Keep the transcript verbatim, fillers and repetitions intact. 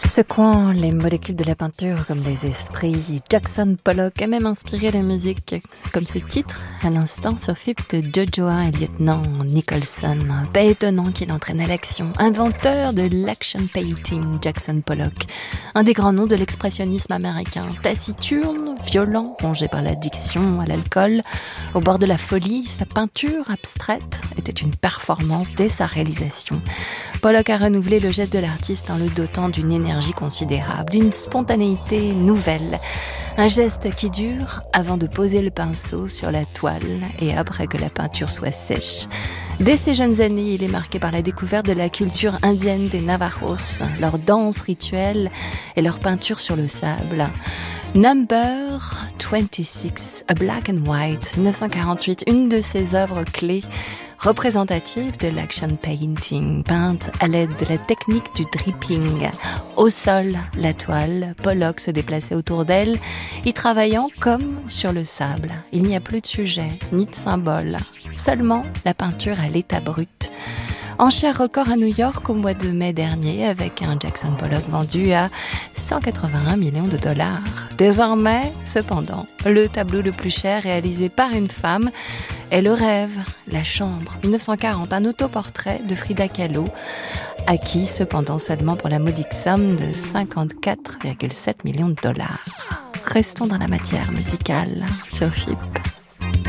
Secouant les molécules de la peinture comme les esprits, Jackson Pollock a même inspiré la musique, comme ce titre à l'instant sur F I P de Joshua et lieutenant Nicholson. Pas étonnant qu'il entraîne à l'action. Inventeur de l'action painting, Jackson Pollock, un des grands noms de l'expressionnisme américain. Taciturne, violent, rongé par l'addiction à l'alcool, au bord de la folie, sa peinture abstraite était une performance dès sa réalisation. Pollock a renouvelé le geste de l'artiste en le dotant d'une énergie considérable, d'une spontanéité nouvelle. Un geste qui dure avant de poser le pinceau sur la toile et après que la peinture soit sèche. Dès ses jeunes années, il est marqué par la découverte de la culture indienne des Navajos, leurs danses rituelles et leur peinture sur le sable. Number vingt-six, A Black and White, dix-neuf cent quarante-huit, une de ses œuvres clés représentative de l'action painting, peinte à l'aide de la technique du dripping. Au sol, la toile, Pollock se déplaçait autour d'elle, y travaillant comme sur le sable. Il n'y a plus de sujet, ni de symbole, seulement la peinture à l'état brut. Enchère record à New York au mois de mai dernier avec un Jackson Pollock vendu à cent quatre-vingt-un millions de dollars. Désormais, cependant, le tableau le plus cher réalisé par une femme est Le Rêve, La Chambre, dix-neuf cent quarante, un autoportrait de Frida Kahlo, acquis cependant seulement pour la modique somme de cinquante-quatre virgule sept millions de dollars. Restons dans la matière musicale sur F I P.